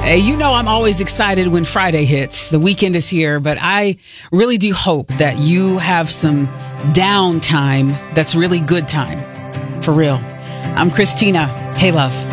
You know, I'm always excited when Friday hits. The weekend is here, but I really do hope that you have some downtime that's really good time. For real. I'm Christina. Hey, love.